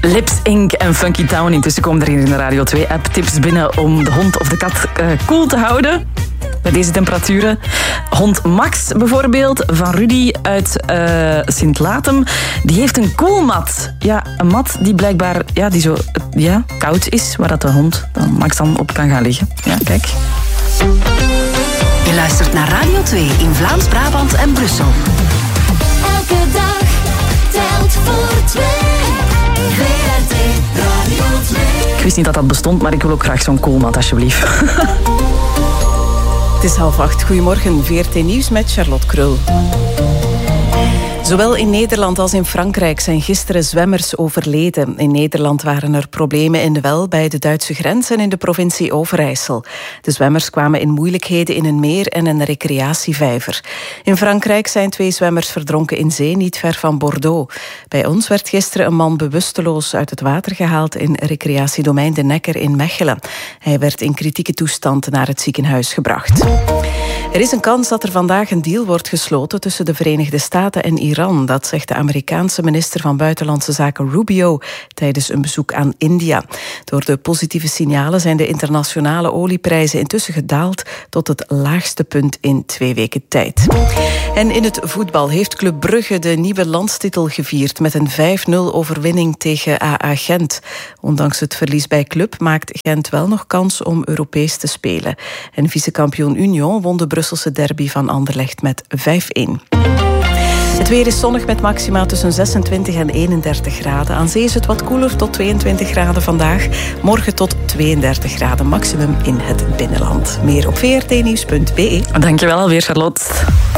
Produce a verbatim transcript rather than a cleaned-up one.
Lips Inc en Funky Town. Intussen komen er hier in de Radio twee-app tips binnen om de hond of de kat uh, koel te houden. Bij deze temperaturen. Hond Max bijvoorbeeld, van Rudy uit uh, Sint-Latem. Die heeft een koelmat. Ja, een mat die blijkbaar ja, die zo, ja, koud is, waar dat de hond dan Max dan op kan gaan liggen. Ja, kijk. Je luistert naar Radio twee in Vlaams-Brabant en Brussel. Elke dag telt voor twee. V R T Radio twee. Ik wist niet dat dat bestond, maar ik wil ook graag zo'n koelmat, alsjeblieft. Het is half acht. Goedemorgen, V R T Nieuws met Charlotte Krul. Zowel in Nederland als in Frankrijk zijn gisteren zwemmers overleden. In Nederland waren er problemen in de Wel bij de Duitse grens en in de provincie Overijssel. De zwemmers kwamen in moeilijkheden in een meer en een recreatievijver. In Frankrijk zijn twee zwemmers verdronken in zee, niet ver van Bordeaux. Bij ons werd gisteren een man bewusteloos uit het water gehaald in recreatiedomein De Nekker in Mechelen. Hij werd in kritieke toestand naar het ziekenhuis gebracht. Er is een kans dat er vandaag een deal wordt gesloten tussen de Verenigde Staten en Iran. Dat zegt de Amerikaanse minister van Buitenlandse Zaken Rubio tijdens een bezoek aan India. Door de positieve signalen zijn de internationale olieprijzen intussen gedaald tot het laagste punt in twee weken tijd. En in het voetbal heeft Club Brugge de nieuwe landstitel gevierd met een vijf nul overwinning tegen A A Gent. Ondanks het verlies bij Club maakt Gent wel nog kans om Europees te spelen. En vicekampioen Union won de Brusselse derby van Anderlecht met vijf een. Het weer is zonnig met maxima tussen zesentwintig en eenendertig graden. Aan zee is het wat koeler, tot tweeëntwintig graden vandaag. Morgen tot tweeëndertig graden maximum in het binnenland. Meer op v r t nieuws punt b e. Dankjewel alweer, Charlotte.